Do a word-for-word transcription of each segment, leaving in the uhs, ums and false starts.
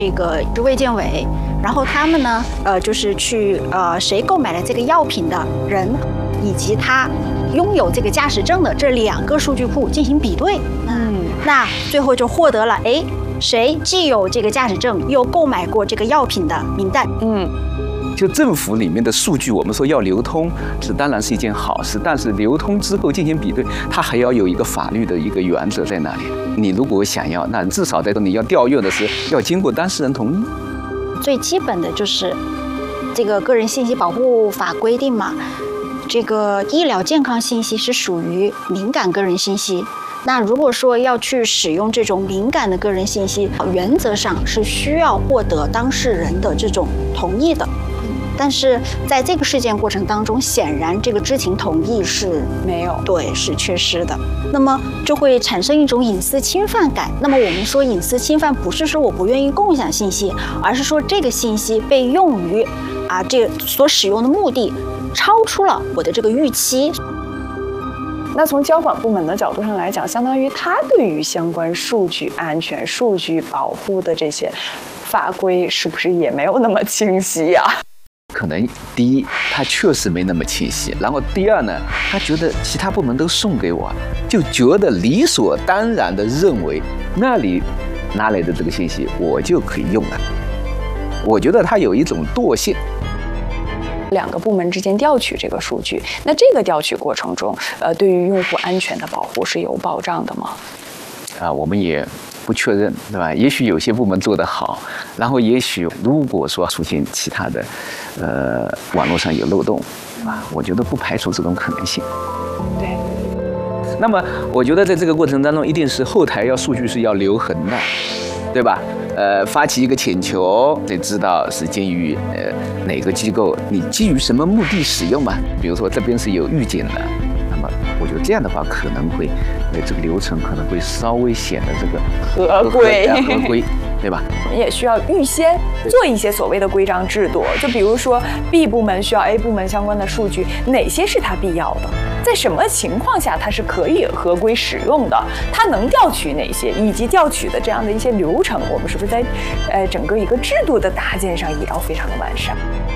这个卫健委，然后他们呢，呃，就是去呃谁购买了这个药品的人，以及他拥有这个驾驶证的这两个数据库进行比对，嗯，那最后就获得了哎谁既有这个驾驶证又购买过这个药品的名单，嗯。 就政府里面的数据，我们说要流通，这当然是一件好事。但是流通之后进行比对，它还要有一个法律的一个原则在那里。你如果想要，那至少在你要调阅的时候，要经过当事人同意。 最基本的就是这个个人信息保护法规定嘛，这个医疗健康信息是属于敏感个人信息。那如果说要去使用这种敏感的个人信息，原则上是需要获得当事人的这种同意的。但是在这个事件过程当中，显然这个知情同意是没有， 对，是缺失的。那么就会产生一种隐私侵犯感。那么我们说隐私侵犯，不是说我不愿意共享信息，而是说这个信息被用于啊，这个所使用的目的超出了我的这个预期。 那从交管部门的角度上来讲，相当于他对于相关数据安全、数据保护的这些法规，是不是也没有那么清晰呀？ 可能第一，他确实没那么清晰；然后第二呢，他觉得其他部门都送给我，就觉得理所当然地认为那里拿来的这个信息我就可以用了。我觉得他有一种惰性。 两个部门之间调取这个数据，那这个调取过程中，呃，对于用户安全的保护是有保障的吗？ 啊，我们也不确认，对吧？也许有些部门做得好，然后也许如果说出现其他的，呃，网络上有漏洞，啊，我觉得不排除这种可能性。 对。 那么，我觉得在这个过程当中，一定是后台要数据是要留痕的，对吧？呃，发起一个请求，得知道是基于呃哪个机构，你基于什么目的使用嘛？比如说这边是有预警的，那么我觉得这样的话可能会，呃，这个流程可能会稍微显得这个合规， 合规，对吧？ 我们也需要预先做一些所谓的规章制度，就比如说 B 部门需要 A 部门相关的数据，哪些是它必要的？在什么情况下它是可以合规使用的？它能调取哪些，以及调取的这样的一些流程，我们是不是在呃整个一个制度的搭建上也要非常的完善？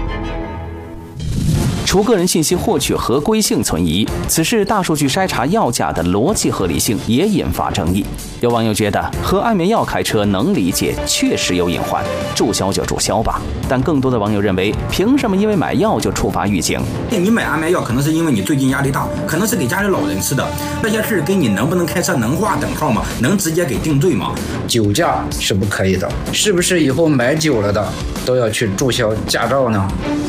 除个人信息获取合规性存疑，此事大数据筛查药价的逻辑合理性也引发争议。有网友觉得喝安眠药开车能理解，确实有隐患，注销就注销吧。但更多的网友认为，凭什么因为买药就触发预警？ 你买安眠药可能是因为你最近压力大，可能是给家里老人吃的，这些事跟你能不能开车能划等号吗？能直接给定罪吗？ 酒驾是不可以的，是不是以后买酒了的都要去注销驾照呢？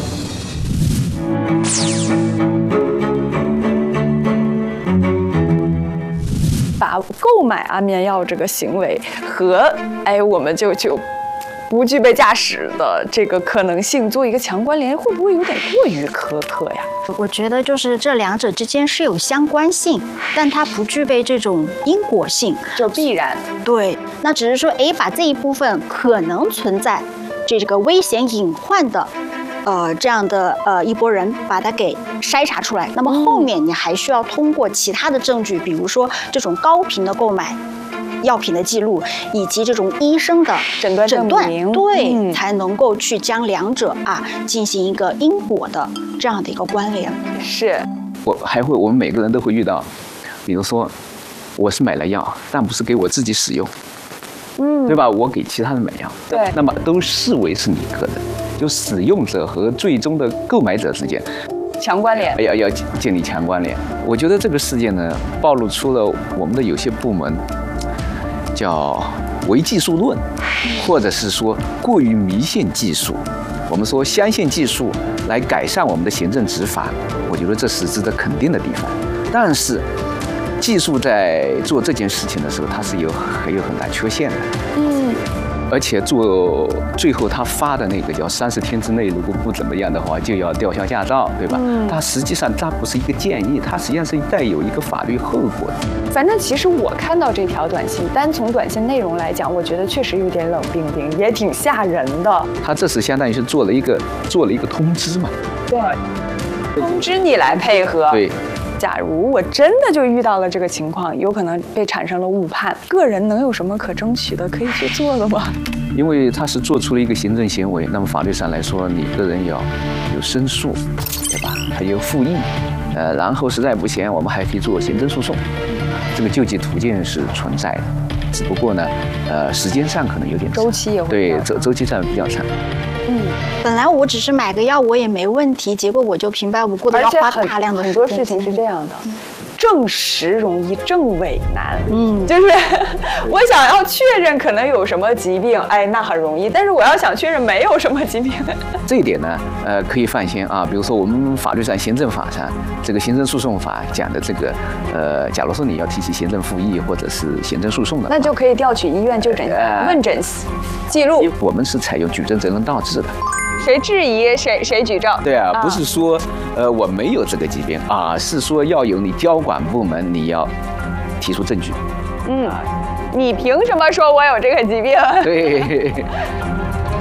把购买安眠药这个行为和哎我们就就不具备驾驶的这个可能性做一个强关联，会不会有点过于苛刻呀？ 我觉得就是这两者之间是有相关性，但它不具备这种因果性， 就必然对。那只是说，哎，把这一部分可能存在这个危险隐患的。呃，这样的呃一拨人把它给筛查出来，那么后面你还需要通过其他的证据，比如说这种高频的购买药品的记录，以及这种医生的诊断证明， 对、 嗯， 才能够去将两者啊进行一个因果的这样的一个关联。 是， 我还会，我们每个人都会遇到，比如说我是买了药，但不是给我自己使用，嗯，对吧？我给其他人买药， 对， 那么都视为是你个人。就使用者和最终的购买者之间强关联， 要要建立强关联。我觉得这个事件呢，暴露出了我们的有些部门叫唯技术论，或者是说过于迷信技术。我们说相信技术来改善我们的行政执法，我觉得这是值得肯定的地方。但是技术在做这件事情的时候，它是有还有很大缺陷的。嗯。而且做最后他发的那个叫三十天之内如果不怎么样的话就要吊销驾照，对吧？嗯，它实际上它不是一个建议，它实际上是带有一个法律后果的。 反正其实我看到这条短信，单从短信内容来讲，我觉得确实有点冷冰冰，也挺吓人的。 他这是相当于是做了一个做了一个通知嘛？ 对，通知你来配合。 对。 假如我真的就遇到了这个情况，有可能被产生了误判，个人能有什么可争取的可以去做的吗？ 因为他是做出了一个行政行为，那么法律上来说，你个人要有申诉，对吧？还有复议，呃，然后实在不行，我们还可以做行政诉讼，这个救济途径是存在的，只不过呢，呃，时间上可能有点长周期也会对周周期上比较长。 嗯， 本来我只是买个药我也没问题，结果我就平白无故的要花大量的很多事情是这样的。证实容易，证伪难。嗯，就是我想要确认可能有什么疾病，哎，那很容易。但是我要想确认没有什么疾病， 这一点呢，呃，可以放心啊。比如说我们法律上、行政法上，这个行政诉讼法讲的这个，呃，假如说你要提起行政复议或者是行政诉讼的， 那就可以调取医院就诊、呃、问诊记录。 我们是采用举证责任倒置的。 谁质疑谁谁举证。 对啊，不是说呃我没有这个疾病啊，是说要有你交管部门你要提出证据。 嗯，你凭什么说我有这个疾病？ 对。